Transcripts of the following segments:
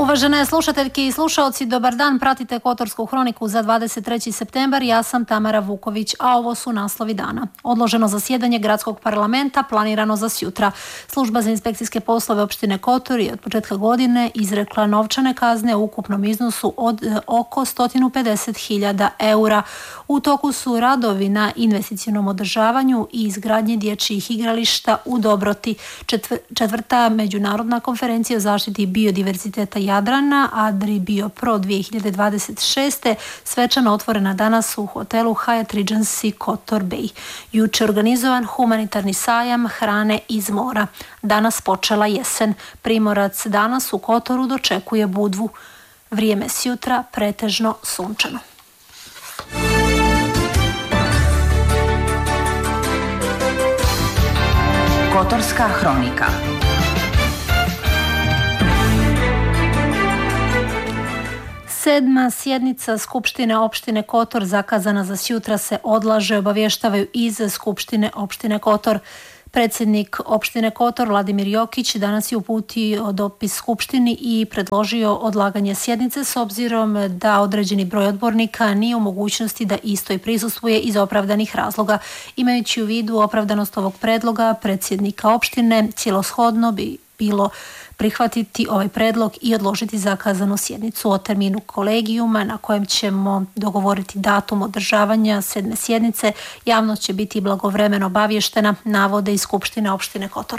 Uvažene slušateljke i slušalci, dobar dan, pratite Kotorsku hroniku za 23. septembar, ja sam Tamara Vuković, a ovo su naslovi dana. Odloženo zasjedanje gradskog parlamenta planirano za sjutra. Služba za inspekcijske poslove opštine Kotor je od početka godine izrekla novčane kazne u ukupnom iznosu od oko 150.000 eura. U toku su radovi na investicionom održavanju i izgradnji dječjih igrališta u Dobroti. Četvrta međunarodna konferencija o zaštiti biodiverziteta Jadrana, Adri Bio Pro 2026. svečano otvorena danas u hotelu Hyatt Regency Kotor Bay. Juče organizovan humanitarni sajam hrane iz mora. Danas počela jesen. Primorac danas u Kotoru dočekuje Budvu. Vrijeme sjutra pretežno sunčano. Kotorska hronika. Sedma sjednica Skupštine opštine Kotor zakazana za sjutra se odlaže, obavještavaju iz Skupštine opštine Kotor. Predsjednik opštine Kotor Vladimir Jokić danas je uputio dopis Skupštini i predložio odlaganje sjednice s obzirom da određeni broj odbornika nije u mogućnosti da istoj prisustvuje iz opravdanih razloga. Imajući u vidu opravdanost ovog predloga predsjednika opštine, cjeloshodno bi bilo prihvatiti ovaj predlog i odložiti zakazanu sjednicu. O terminu kolegijuma na kojem ćemo dogovoriti datum održavanja sedme sjednice, javnost će biti blagovremeno obavještena, navode iz Skupštine opštine Kotor.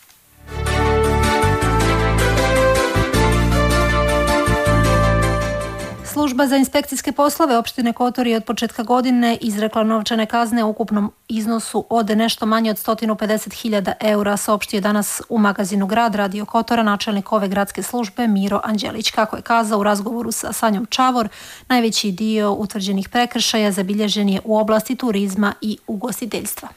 Služba za inspekcijske poslove opštine Kotor je od početka godine izrekla novčane kazne u ukupnom iznosu od nešto manje od 150.000 eura, saopštio danas u magazinu Grad Radio Kotora načelnik ove gradske službe Miro Anđelić. Kako je kazao u razgovoru sa Sanjom Čavor, najveći dio utvrđenih prekršaja zabilježen je u oblasti turizma i ugostiteljstva.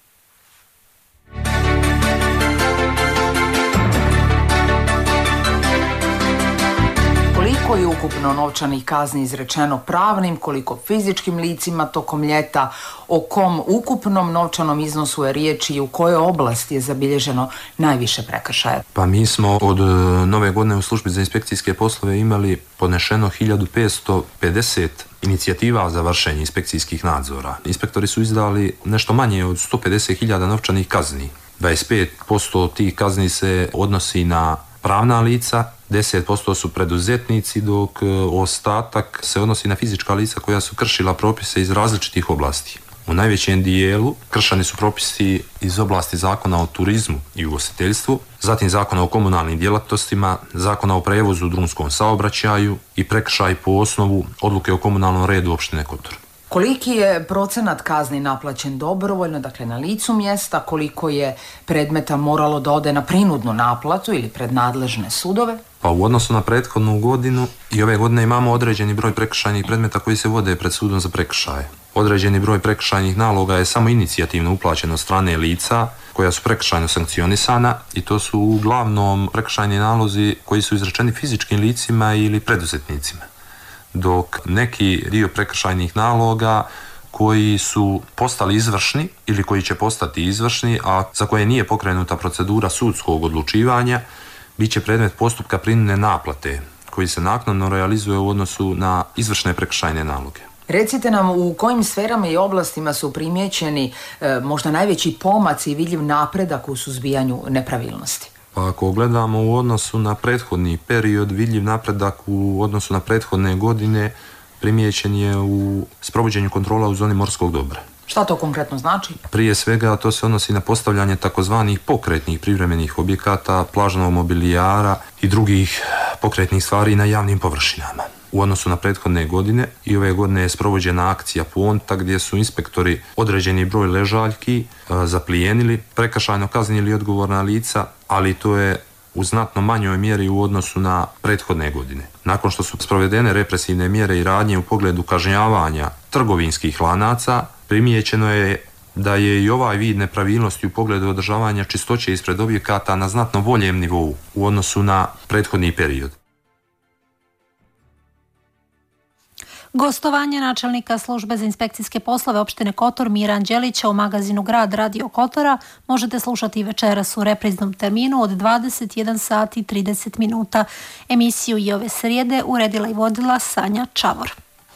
Koliko je ukupno novčanih kazni izrečeno pravnim, koliko fizičkim licima tokom ljeta, o kom ukupnom novčanom iznosu je riječ i u kojoj oblasti je zabilježeno najviše prekršaja? Pa mi smo od nove godine u službi za inspekcijske poslove imali podnešeno 1550 inicijativa za vršenje inspekcijskih nadzora. Inspektori su izdali nešto manje od 150.000 novčanih kazni. 25% tih kazni se odnosi na pravna lica, 10% su preduzetnici, dok ostatak se odnosi na fizička lica koja su kršila propise iz različitih oblasti. U najvećem dijelu kršeni su propisi iz oblasti Zakona o turizmu i ugostiteljstvu, zatim Zakona o komunalnim djelatnostima, Zakona o prevozu u drumskom saobraćaju i prekršaj po osnovu odluke o komunalnom redu opštine Kotor. Koliki je procenat kazni naplaćen dobrovoljno, dakle na licu mjesta, koliko je predmeta moralo da ode na prinudnu naplatu ili pred nadležne sudove? Pa u odnosu na prethodnu godinu i ove godine imamo određeni broj prekršajnih predmeta koji se vode pred sudom za prekršaje. Određeni broj prekršajnih naloga je samo inicijativno uplaćen od strane lica koja su prekršajno sankcionisana i to su uglavnom prekršajni nalozi koji su izrečeni fizičkim licima ili preduzetnicima. Dok neki dio prekršajnih naloga koji su postali izvršni ili koji će postati izvršni, a za koje nije pokrenuta procedura sudskog odlučivanja, bit će predmet postupka prinudne naplate koji se naknadno realizuje u odnosu na izvršne prekršajne naloge. Recite nam u kojim sferama i oblastima su primijećeni možda najveći pomaci i vidljiv napredak u suzbijanju nepravilnosti? Pa ako gledamo u odnosu na prethodni period, vidljiv napredak u odnosu na prethodne godine primijećen je u sprovođenju kontrola u zoni morskog dobra. Šta to konkretno znači? Prije svega to se odnosi na postavljanje takozvanih pokretnih privremenih objekata, plažnog mobilijara i drugih pokretnih stvari na javnim površinama. U odnosu na prethodne godine i ove godine je sprovođena akcija Ponta gdje su inspektori određeni broj ležaljki zaplijenili, prekršajno kaznili odgovorna lica, ali to je u znatno manjoj mjeri u odnosu na prethodne godine. Nakon što su sprovedene represivne mjere i radnje u pogledu kažnjavanja trgovinskih lanaca, primijećeno je da je i ovaj vid nepravilnosti u pogledu održavanja čistoće ispred objekata na znatno boljem nivou u odnosu na prethodni period. Gostovanje načelnika službe za inspekcijske poslove opštine Kotor Mira Anđelića u magazinu Grad Radio Kotora možete slušati večeras u repriznom terminu od 21 sat i 30 minuta. Emisiju i ove srijede uredila i vodila Sanja Čavor.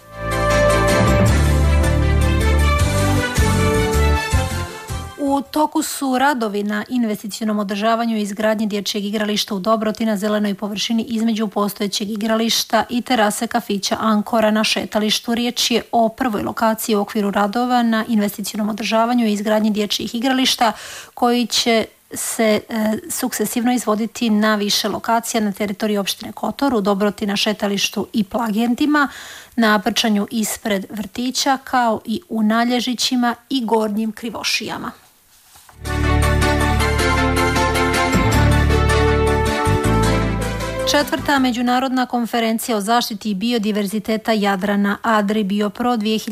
U toku su radovi na investicionom održavanju i izgradnji dječjeg igrališta u Dobroti na zelenoj površini između postojećeg igrališta i terase kafića Ankora na šetalištu. Riječ je o prvoj lokaciji u okviru radova na investicionom održavanju i izgradnji dječjih igrališta koji će se sukcesivno izvoditi na više lokacija na teritoriji opštine Kotor, u Dobroti na šetalištu i Plagentima, na Brčanju ispred vrtića, kao i u Nalježićima i Gornjim Krivošijama. Četvrta međunarodna konferencija o zaštiti biodiverziteta Jadrana Adri BioPro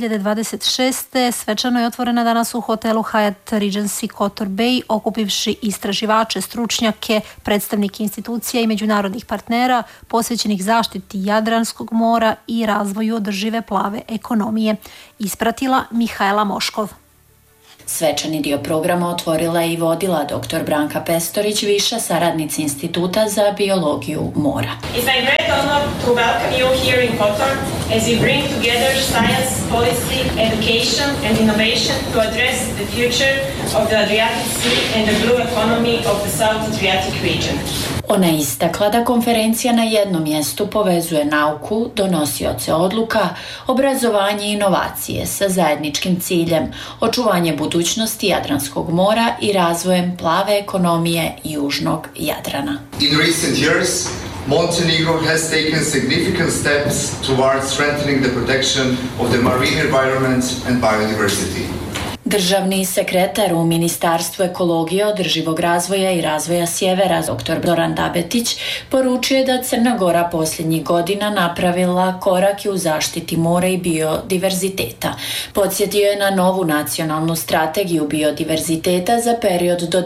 2026. svečano je otvorena danas u hotelu Hyatt Regency Kotor Bay, okupivši istraživače, stručnjake, predstavnike institucija i međunarodnih partnera posvećenih zaštiti Jadranskog mora i razvoju održive plave ekonomije. Ispratila Mihajla Moškov. Svečani dio programa otvorila i vodila dr. Branka Pestorić, viša saradnica Instituta za biologiju mora. It's my great honor to welcome you here in Kotor as we bring together science, policy, education and innovation to address the future of the Adriatic Sea and the blue economy of the South Adriatic region. Ona je istakla da konferencija na jednom mjestu povezuje nauku, donosioce odluka, obrazovanje i inovacije sa zajedničkim ciljem očuvanje budućnosti Jadranskog mora i razvojem plave ekonomije južnog Jadrana. In recent years, Montenegro has taken significant steps towards strengthening the protection of the marine environment and biodiversity. Državni sekretar u Ministarstvu ekologije, održivog razvoja i razvoja sjevera, dr. Zoran Dabetić, poručio je da Crna Gora posljednjih godina napravila korake u zaštiti mora i biodiverziteta. Podsjetio je na novu nacionalnu strategiju biodiverziteta za period do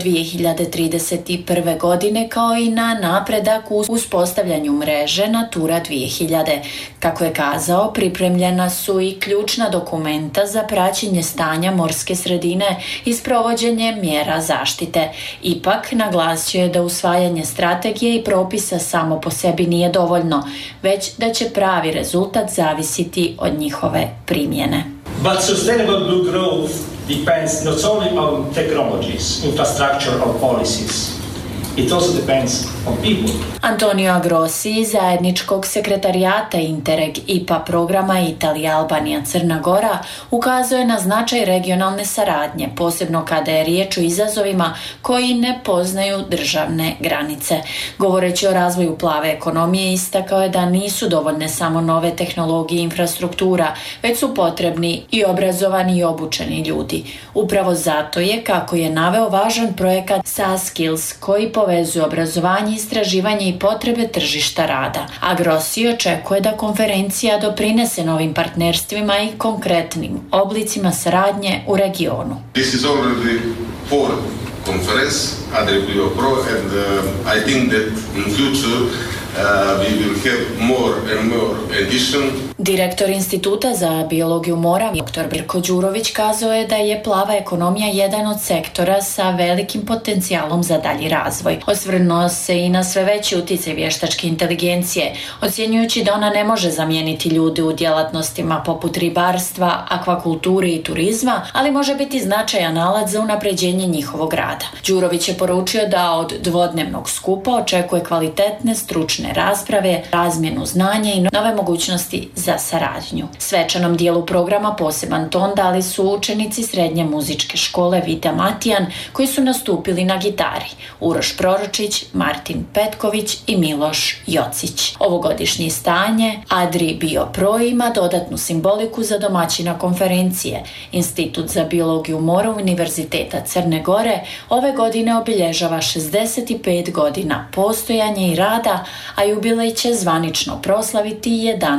2031. godine, kao i na napredak u uspostavljanju mreže Natura 2000. Kako je kazao, pripremljena su i ključna dokumenta za praćenje stanja morske sredine i sprovođenje mjera zaštite. Ipak, naglasio je da usvajanje strategije i propisa samo po sebi nije dovoljno, već da će pravi rezultat zavisiti od njihove primjene. But sustainable blue growth depends not only on technologies, infrastructure or policies. It also depends on people. Antonio Agrossi iz zajedničkog sekretarijata Interreg IPA programa Italija-Albanija Crna Gora ukazuje na značaj regionalne saradnje, posebno kada je riječ o izazovima koji ne poznaju državne granice. Govoreći o razvoju plave ekonomije, istakao je da nisu dovoljne samo nove tehnologije i infrastruktura, već su potrebni i obrazovani i obučeni ljudi. Upravo zato je, kako je naveo, važan projekat SaaSkills koji povezuje obrazovanje, istraživanje i potrebe tržišta rada. Agrossi očekuje da konferencija doprinese novim partnerstvima i konkretnim oblicima saradnje u regionu. This is already fourth conference, Adri BioPro, and I think that in future we will have more and more edition. Direktor Instituta za biologiju mora, dr. Birko Đurović, kazao je da je plava ekonomija jedan od sektora sa velikim potencijalom za dalji razvoj. Osvrnuo se i na sve veći utjecaj vještačke inteligencije, ocjenjujući da ona ne može zamijeniti ljude u djelatnostima poput ribarstva, akvakulture i turizma, ali može biti značajan alat za unapređenje njihovog rada. Đurović je poručio da od dvodnevnog skupa očekuje kvalitetne stručne rasprave, razmjenu znanja i nove mogućnosti za saradnju. Svečanom dijelu programa poseban ton dali su učenici srednje muzičke škole Vita Matijan, koji su nastupili na gitari: Uroš Proročić, Martin Petković i Miloš Jocić. Ovogodišnje stanje Adri BioPro ima dodatnu simboliku za domaćina konferencije. Institut za biologiju mora Univerziteta Crne Gore ove godine obilježava 65 godina postojanja i rada, a jubilej će zvanično proslaviti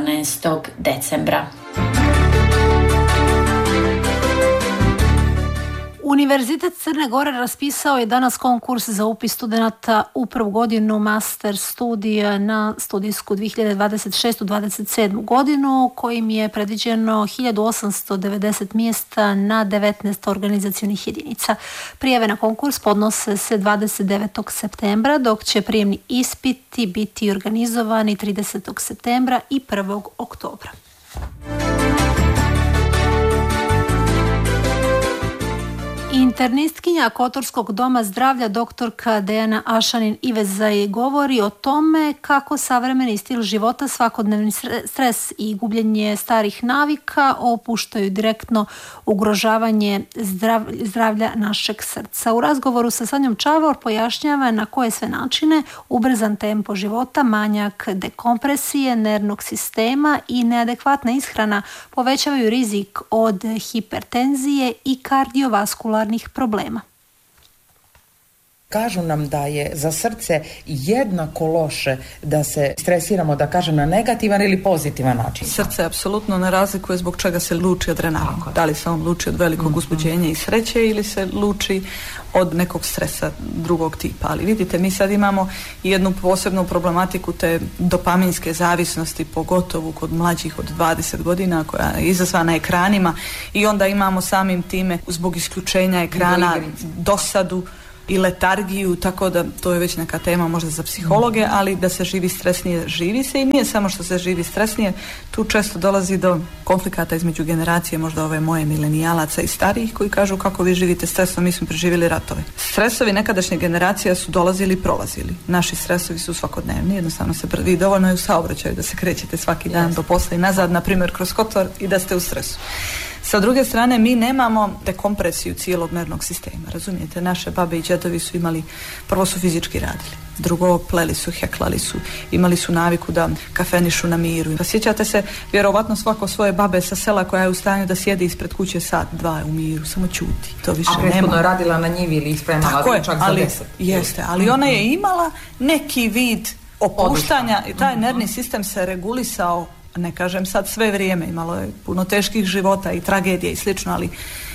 11. decembra. Univerzitet Crne Gore raspisao je danas konkurs za upis studenata u prvu godinu master studija na studijsku 2026-2027 godinu, kojim je predviđeno 1890 mjesta na 19 organizacionih jedinica. Prijave na konkurs podnose se 29. septembra, dok će prijemni ispiti biti organizovani 30. septembra i 1. oktobra. Internistkinja Kotorskog doma zdravlja doktorka Dejana Ašanin-Ivezaj govori o tome kako savremeni stil života, svakodnevni stres i gubljenje starih navika opuštaju direktno ugrožavanje zdravlja našeg srca. U razgovoru sa Sanjom Čavor pojašnjava na koje sve načine ubrzan tempo života, manjak dekompresije nervnog sistema i neadekvatna ishrana povećavaju rizik od hipertenzije i kardiovaskularnih problema. Kažu nam da je za srce jednako loše da se stresiramo, da kažem, na negativan ili pozitivan način. Srce apsolutno ne razlikuje zbog čega se luči adrenalin. Da li se on luči od velikog uzbuđenja i sreće ili se luči od nekog stresa drugog tipa. Ali vidite, mi sad imamo jednu posebnu problematiku te dopaminske zavisnosti, pogotovo kod mlađih od 20 godina, koja je izazvana ekranima, i onda imamo samim time zbog isključenja ekrana dosadu i letargiju, tako da to je već neka tema možda za psihologe, ali da se živi stresnije, živi se, i nije samo što se živi stresnije, tu često dolazi do konflikata između generacije, možda ove moje milenijalaca i starijih, koji kažu kako vi živite stresno, mi smo preživjeli ratove. Stresovi nekadašnje generacije su dolazili i prolazili. Naši stresovi su svakodnevni, jednostavno se vi dovoljno je u saobraćaju da se krećete svaki dan do posla i nazad, na primjer kroz Kotor, i da ste u stresu. Sa druge strane, mi nemamo dekompresiju cijelog nervnog sistema, razumijete? Naše babe i djedovi su imali, prvo su fizički radili, drugo pleli su, heklali su, imali su naviku da kafenišu na miru. Pa sjećate se, vjerovatno svako svoje babe sa sela koja je u stanju da sjedi ispred kuće sat, dva u miru, samo ćuti. To više nema. A prethodno je radila na njivi ili spremala ručak za 10. Jeste, ali ona je imala neki vid opuštanja i taj nervni sistem se regulisao. Ne kažem sad sve vrijeme, imalo je puno teških života i tragedije i slično, ali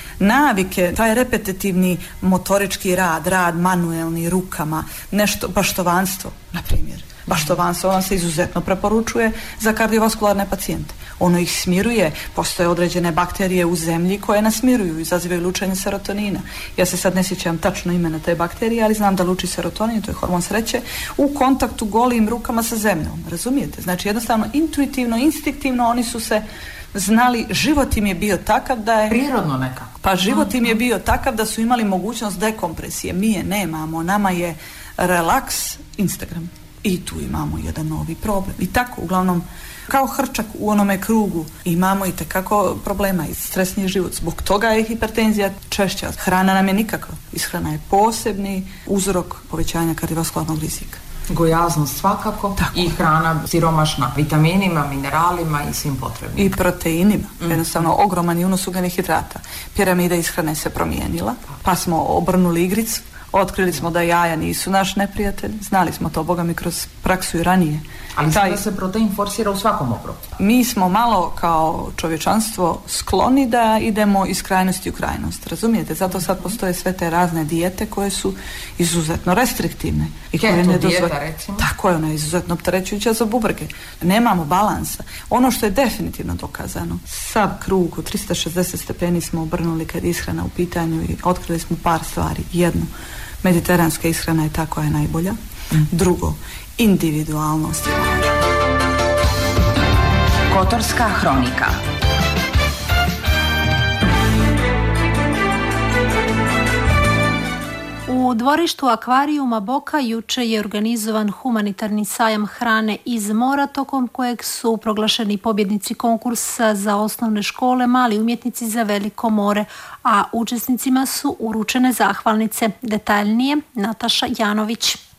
navike, taj repetitivni motorički rad manuelni rukama, nešto, baštovanstvo, na primjer. Baštovanstvo vam se izuzetno preporučuje za kardiovaskularne pacijente. Ono ih smiruje, postoje određene bakterije u zemlji koje nas smiruju, izazivaju lučenje serotonina. Ja se sad ne sjećam tačno imena te bakterije, ali znam da luči serotonin, to je hormon sreće, u kontaktu golim rukama sa zemljom. Razumijete? Znači jednostavno intuitivno, instinktivno oni su se znali, život im je bio takav da je... Prirodno nekako. Pa život im je bio takav da su imali mogućnost dekompresije. Mi je nemamo, nama je relaks Instagram. I tu imamo jedan novi problem. I tako, uglavnom, kao hrčak u onome krugu imamo i tekako problema i stresniji život. Zbog toga je hipertenzija češća. Hrana nam je nikakva. Ishrana je posebni uzrok povećanja kardiovaskularnog rizika. Gojaznost svakako. Tako. I hrana siromašna vitaminima, mineralima i svim potrebnim. I proteinima. Jednostavno ogroman je unos ugljenih hidrata. Piramida ishrane se promijenila, pa smo obrnuli igricu. Otkrili smo da jaja nisu naš neprijatelj, znali smo to, boga mi, kroz praksu i ranije. Ali sada se protein forsira u svakom obroku. Mi smo malo kao čovječanstvo skloni da idemo iz krajnosti u krajnost, razumijete? Zato sad postoje sve te razne dijete koje su izuzetno restriktivne. I koje ne dijeta, recimo? Tako je, ona je izuzetno opterećujuća za bubrege. Nemamo balansa. Ono što je definitivno dokazano, sav krug od 360 stepeni smo obrnuli kad je ishrana u pitanju i otkrili smo par stvari. Jednu, mediteranska ishrana je ta koja je najbolja. Drugo, individualnost je važna. Kotorska hronika. U dvorištu akvarijuma Boka juče je organizovan humanitarni sajam hrane iz mora, tokom kojeg su proglašeni pobjednici konkursa za osnovne škole, mali umjetnici za veliko more, a učesnicima su uručene zahvalnice. Detaljnije Nataša Janović.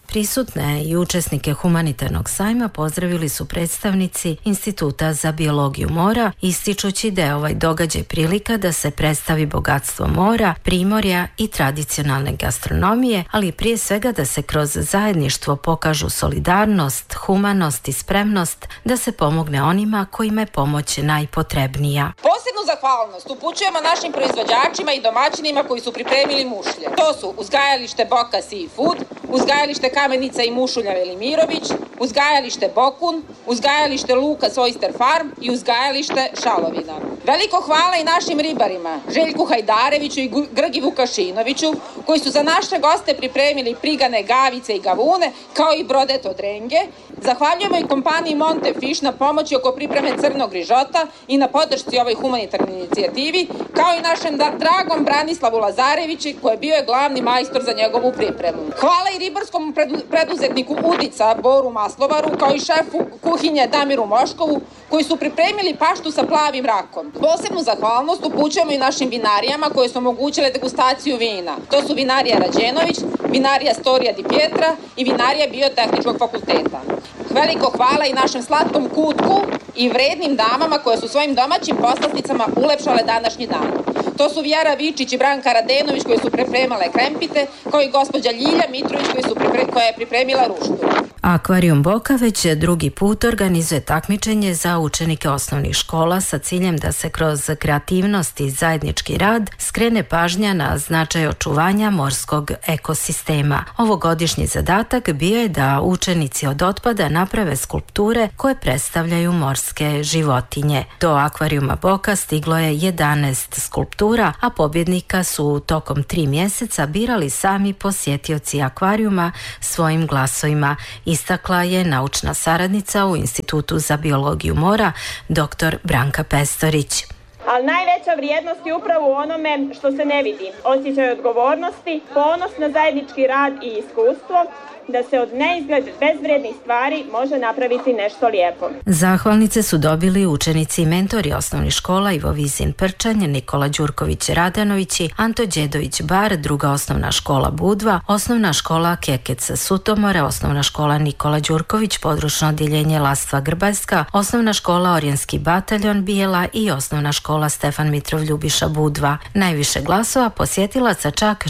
Prisutne i učesnike humanitarnog sajma pozdravili su predstavnici Instituta za biologiju mora, ističući da je ovaj događaj prilika da se predstavi bogatstvo mora, primorja i tradicionalne gastronomije, ali prije svega da se kroz zajedništvo pokažu solidarnost, humanost i spremnost da se pomogne onima kojima je pomoć najpotrebnija. Posebnu zahvalnost upućujemo našim proizvođačima i domaćinima koji su pripremili mušlje. To su uzgajalište Boka Seafood, uzgajalište Kamenica i mušulja Velimirović, uzgajalište Bokun, uzgajalište Lukas Oyster Farm i uzgajalište Šalovina. Veliko hvala i našim ribarima, Željku Hajdareviću i Grgi Vukašinoviću, koji su za naše goste pripremili prigane, gavice i gavune, kao i brodet od renge. Zahvaljujemo i kompaniji Monte Fish na pomoći oko pripreme crnog rižota i na podršci ovoj humanitarnoj inicijativi, kao i našem dragom Branislavu Lazareviću, koji je bio glavni majstor za njegovu pripremu. Hvala i ribarskom preduzetniku Udica Boru Maslovaru, kao i šefu kuhinje Damiru Moškovu, koji su pripremili paštu sa plavim rakom. Posebnu zahvalnost upućujemo i našim vinarijama koje su omogućile degustaciju vina. To su vinarija Rađenović, vinarija Storija Di Pietra i vinarija Biotehničkog fakulteta. Veliko hvala i našem slatkom kutku i vrednim damama koje su svojim domaćim poslasticama ulepšale današnji dan. To su Vjera Vičić i Branka Radenović koje su pripremale krempite, kao i gospođa Ljilja Mitrović koja je pripremila ruštu. Akvarijum Boka već drugi put organizuje takmičenje za učenike osnovnih škola sa ciljem da se kroz kreativnost i zajednički rad skrene pažnja na značaj očuvanja morskog ekosistema. Ovogodišnji zadatak bio je da učenici od otpada naprave skulpture koje predstavljaju morske životinje. Do Akvarijuma Boka stiglo je 11 skulptura, a pobjednika su tokom 3 mjeseca birali sami posjetioci akvarijuma svojim glasovima, istakla je naučna saradnica u Institutu za biologiju mora, dr. Branka Pestorić. Ali najveća vrijednost je upravo u onome što se ne vidi. Osjećaj odgovornosti, ponos na zajednički rad i iskustvo, da se od neizgled bezvrijednih stvari može napraviti nešto lijepo. Zahvalnice su dobili učenici i mentori osnovnih škola Ivo Vizin Prčanj, Nikola Đurković Radanović, Anto Đedović Bar, druga osnovna škola Budva, osnovna škola Kekec Sutomora, osnovna škola Nikola Đurković, područno odjeljenje Lastva Grbajska, osnovna škola Orijenski bataljon Bijela i osnovna škola Stefan Mitrov Ljubiša Budva. Najviše glasova posjetilaca, čak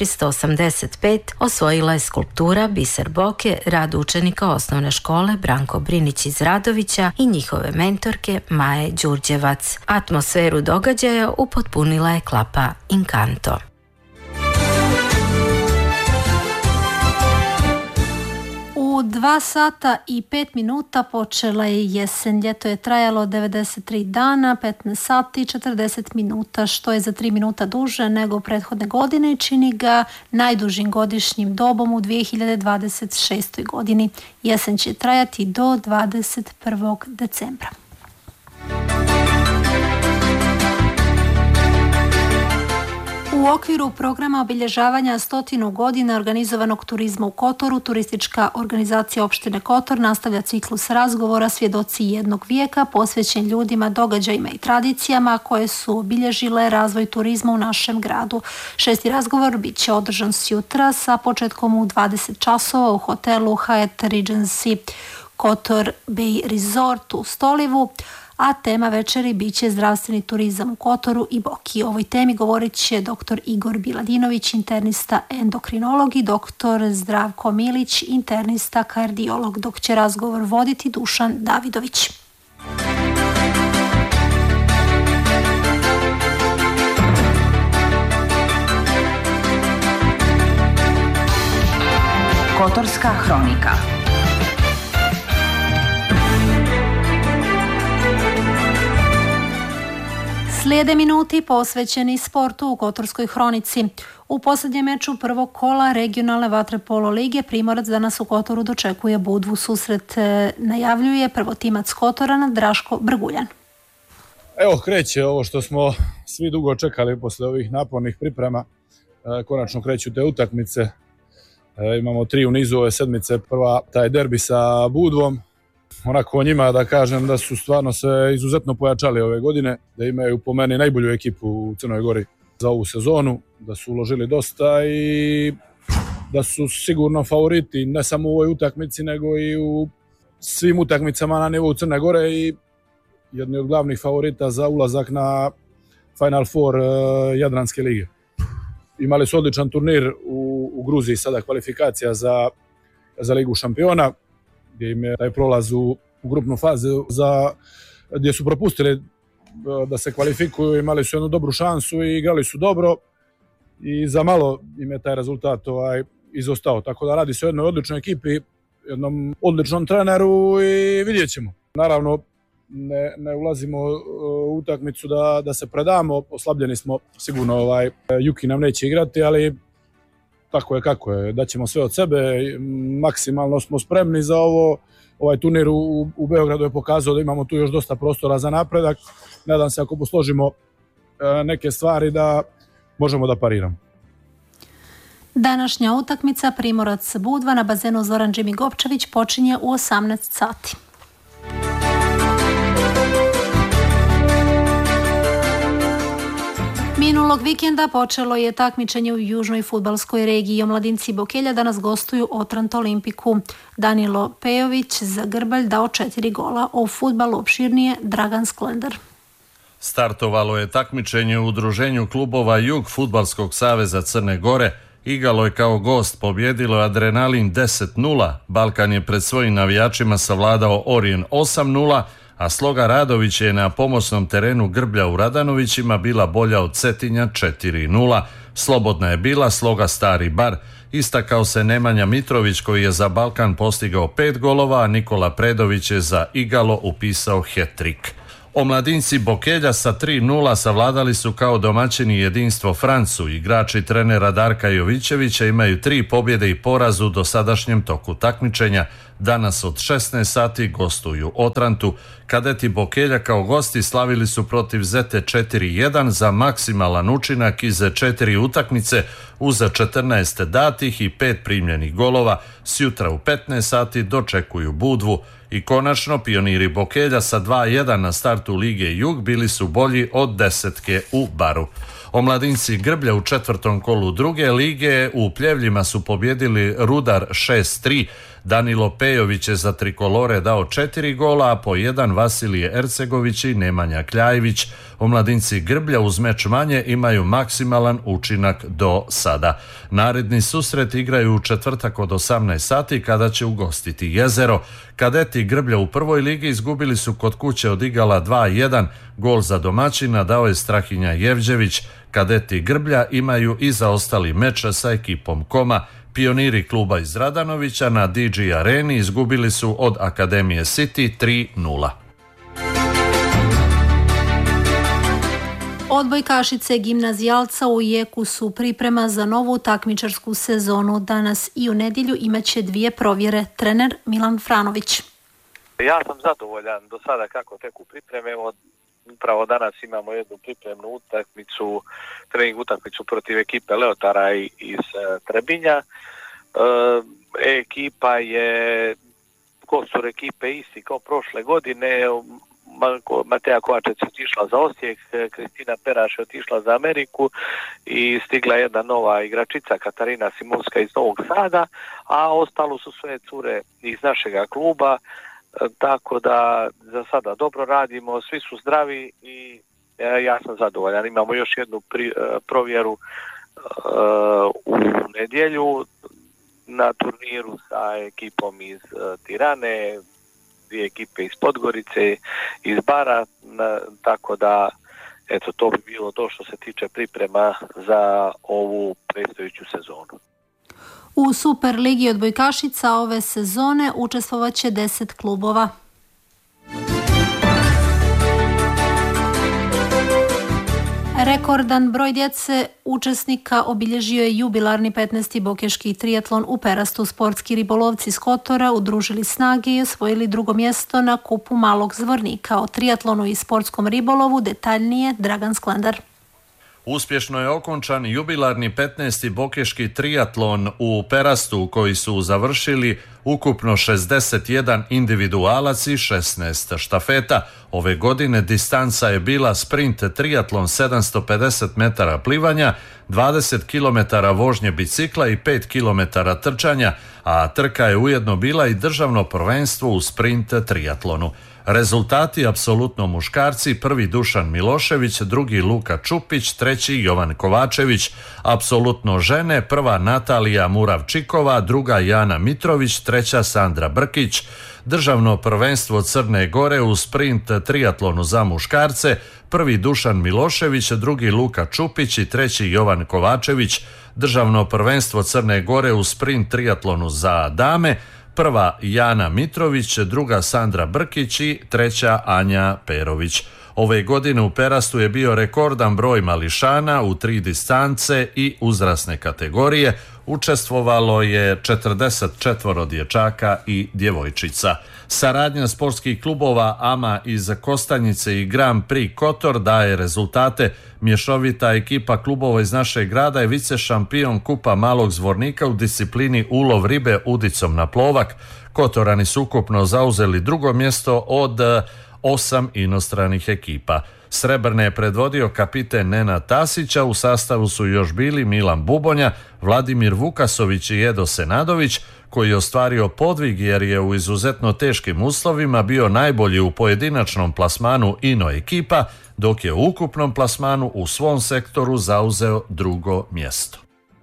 485, osvojila je skulptura Biser Boke, rad učenika osnovne škole Branko Brinić iz Radovića i njihove mentorke Maje Đurđevac. Atmosferu događaja upotpunila je klapa Inkanto. U 2 sata i 5 minuta počela je jesen. Ljeto je trajalo 93 dana, 15 sati i 40 minuta, što je za 3 minuta duže nego prethodne godine i čini ga najdužim godišnjim dobom u 2026. godini. Jesen će trajati do 21. decembra. U okviru programa obilježavanja 100 godina organizovanog turizma u Kotoru, turistička organizacija opštine Kotor nastavlja ciklus razgovora Svjedoci jednog vijeka posvećen ljudima, događajima i tradicijama koje su obilježile razvoj turizma u našem gradu. 6. razgovor bit će održan sjutra sa početkom u 20 časova u hotelu Hyatt Regency Kotor Bay Resort u Stolivu, a tema večeri bit će zdravstveni turizam u Kotoru i Boki. O ovoj temi govorit će dr. Igor Biladinović, internista endokrinolog i dr. Zdravko Milić, internista kardiolog, dok će razgovor voditi Dušan Davidović. Kotorska hronika. Slijede minuti posvećeni sportu u Kotorskoj hronici. U posljednjem meču prvog kola regionalne vaterpolo lige Primorac danas u Kotoru dočekuje Budvu. Susret najavljuje prvotimac Kotorana Draško Brguljan. Evo kreće ovo što smo svi dugo čekali posle ovih napornih priprema. Konačno kreću te utakmice. Imamo 3 u nizu ove sedmice. Prva taj derbi sa Budvom. Onako njima da kažem da su stvarno se izuzetno pojačali ove godine, da imaju po meni najbolju ekipu u Crnoj Gori za ovu sezonu, da su uložili dosta i da su sigurno favoriti ne samo u ovoj utakmici nego i u svim utakmicama na nivou Crne Gore i jedni od glavnih favorita za ulazak na Final Four Jadranske lige. Imali su odličan turnir u Gruziji, sada kvalifikacija za Ligu šampiona, gdje im je taj prolaz u grupnu fazu gdje su propustili da se kvalifikuju, imali su jednu dobru šansu i igrali su dobro i za malo im je taj rezultat izostao. Tako da radi se o jednoj odličnoj ekipi, jednom odličnom treneru i vidjet ćemo. Naravno, ne ulazimo u utakmicu da se predamo, oslabljeni smo, sigurno Juki nam neće igrati, ali tako je kako je, daćemo sve od sebe, maksimalno smo spremni za ovo. Ovaj turnir u Beogradu je pokazao da imamo tu još dosta prostora za napredak. Nadam se ako posložimo neke stvari da možemo da pariramo. Današnja utakmica Primorac Budva na bazenu Zoran Džimi Gopčević počinje u 18 sati. Minulog vikenda počelo je takmičenje u južnoj fudbalskoj regiji. Omladinci Bokelja danas gostuju Otrant Olimpiku. Danilo Pejović za Grbalj dao 4 gola, o fudbalu opširnije Dragan Sklender. Startovalo je takmičenje u udruženju klubova Jug Fudbalskog saveza Crne Gore. Igalo je kao gost, pobjedilo Adrenalin 10-0, Balkan je pred svojim navijačima savladao Orijen 8-0, a Sloga Radović je na pomoćnom terenu Grblja u Radanovićima bila bolja od Cetinja 4-0. Slobodna je bila Sloga Stari Bar. Istakao se Nemanja Mitrović koji je za Balkan postigao 5 golova, a Nikola Predović je za Igalo upisao hat-trick. Omladinci Bokelja sa 3-0 savladali su kao domaćini Jedinstvo Francu. Igrači trenera Darka Jovićevića imaju 3 pobjede i poraz u dosadašnjem toku takmičenja. Danas od 16 sati gostuju Otrantu. Kadeti Bokelja kao gosti slavili su protiv Zete 4-1 za maksimalan učinak iz 4 utakmice uz 14 datih i 5 primljenih golova. Sjutra u 15 sati dočekuju Budvu. I konačno pioniri Bokelja sa 2-1 na startu Lige Jug bili su bolji od desetke u Baru. Omladinci Grblja u 4. kolu druge lige u Pljevljima su pobjedili Rudar 6-3. Danilo Pejović je za trikolore dao 4 gola, a po 1 Vasilije Ercegović i Nemanja Kljajević. Omladinci Grblja uz meč manje imaju maksimalan učinak do sada. Naredni susret igraju u četvrtak od 18 sati kada će ugostiti Jezero. Kadeti Grblja u prvoj ligi izgubili su kod kuće od Igala 2-1. Gol za domaćina dao je Strahinja Jevđević. Kadeti Grblja imaju i zaostali meč sa ekipom Koma. Pioniri kluba iz Radanovića na DG Areni izgubili su od Akademije City 3-0. Odbojkašice gimnazijalca u jeku su priprema za novu takmičarsku sezonu. Danas i u nedjelju imaće 2 provjere. Trener Milan Franović. Ja sam zadovoljan do sada kako teku pripreme. Upravo danas imamo jednu pripremnu utakmicu, trening utakmicu protiv ekipe Leotara iz Trebinja. Ekipa je, kostur ekipe isti kao prošle godine. Mateja Kovačec je otišla za Osijek, Kristina Peraš je otišla za Ameriku i stigla jedna nova igračica Katarina Simonska iz Novog Sada, a ostalo su sve cure iz našega kluba. Tako da za sada dobro radimo, svi su zdravi i ja sam zadovoljan. Imamo još jednu provjeru u nedjelju na turniru sa ekipom iz Tirane, 2 ekipe iz Podgorice, iz Bara, tako da eto, to bi bilo to što se tiče priprema za ovu predstojeću sezonu. U Super ligi odbojkašica ove sezone učestvovat će 10 klubova. Rekordan broj djece učesnika obilježio je jubilarni 15. bokeški triatlon u Perastu. Sportski ribolovci iz Kotora udružili snage i osvojili 2. mjesto na kupu Malog Zvornika. O triatlonu i sportskom ribolovu detaljnije Dragan Sklender. Uspješno je okončan jubilarni 15. bokeški triatlon u Perastu koji su završili ukupno 61 individualac i 16 štafeta. Ove godine distanca je bila sprint triatlon 750 metara plivanja, 20 km vožnje bicikla i 5 km trčanja, a trka je ujedno bila i državno prvenstvo u sprint triatlonu. Rezultati apsolutno muškarci: prvi Dušan Milošević, drugi Luka Čupić, treći Jovan Kovačević. Apsolutno žene: prva Natalija Muravčikova, druga Jana Mitrović, treća Sandra Brkić. Državno prvenstvo Crne Gore u sprint triatlonu za muškarce: prvi Dušan Milošević, drugi Luka Čupić i treći Jovan Kovačević. Državno prvenstvo Crne Gore u sprint triatlonu za dame: prva Jana Mitrović, druga Sandra Brkić i treća Anja Perović. Ove godine u Perastu je bio rekordan broj mališana u 3 distance i uzrasne kategorije. Učestvovalo je 44 dječaka i djevojčica. Saradnja sportskih klubova AMA iz Kostanjice i Grand Prix Kotor daje rezultate. Mješovita ekipa klubova iz našeg grada je vice šampion Kupa Malog Zvornika u disciplini ulov ribe udicom na plovak. Kotorani su ukupno zauzeli drugo mjesto od 8 inostranih ekipa. Srebrne je predvodio kapiten Nenad Tasića, u sastavu su još bili Milan Bubonja, Vladimir Vukasović i Edo Senadović, koji je ostvario podvig jer je u izuzetno teškim uslovima bio najbolji u pojedinačnom plasmanu ino ekipa, dok je u ukupnom plasmanu u svom sektoru zauzeo drugo mjesto.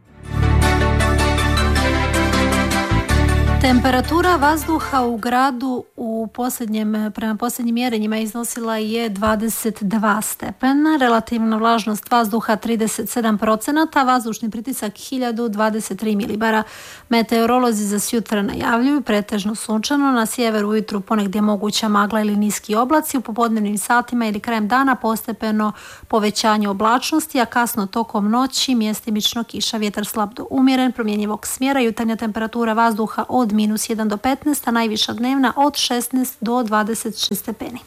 Temperatura vazduha u gradu prema posljednjim mjerenjima iznosila je 22 stepena, relativna vlažnost vazduha 37%, vazdušni pritisak 1023 milibara. Meteorolozi za sutra najavljuju pretežno sunčano, na sjeveru ujutru ponegdje moguća magla ili niski oblaci, u popodnevnim satima ili krajem dana postepeno povećanje oblačnosti, a kasno tokom noći mjestimično kiša, vjetar slab do umjeren, promjenjivog smjera, jutarnja temperatura vazduha od -1 do 15, a najviša dnevna od 16 do 26 stepeni.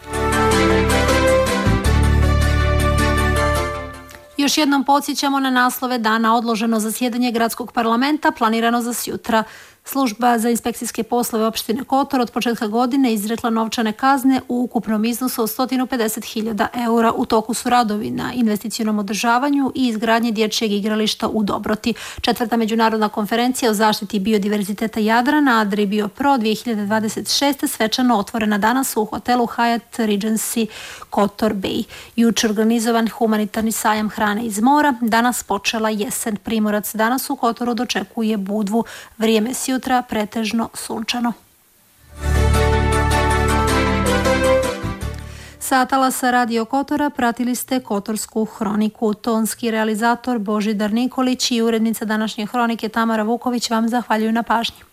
Još jednom podsjećamo na naslove dana: odloženo zasjedanje gradskog parlamenta, planirano za sutra. Služba za inspekcijske poslove opštine Kotor od početka godine izrekla novčane kazne u ukupnom iznosu od 150.000 eura. U toku su radovi na investicionom održavanju i izgradnji dječjeg igrališta u Dobroti. 4. međunarodna konferencija o zaštiti biodiverziteta Jadrana Adri Bio Pro 2026. svečano otvorena danas u hotelu Hyatt Regency Kotor Bay. Jučer organizovan humanitarni sajam hrane iz mora. Danas počela jesen. Primorac danas u Kotoru dočekuje Budvu. Vrijeme sutra pretežno sunčano. Sa talasa Radio Kotora pratili ste Kotorsku hroniku. Tonski realizator Božidar Nikolić i urednica današnje hronike Tamara Vuković vam zahvaljuju na pažnji.